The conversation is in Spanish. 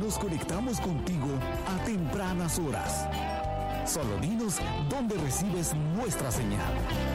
nos conectamos contigo a tempranas horas. Solo dinos dónde recibes nuestra señal.